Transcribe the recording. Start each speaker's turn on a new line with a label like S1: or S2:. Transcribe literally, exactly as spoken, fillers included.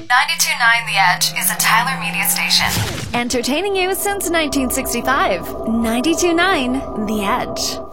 S1: ninety-two point nine The Edge is a Tyler Media station.
S2: Entertaining you since nineteen sixty-five. ninety-two point nine The Edge.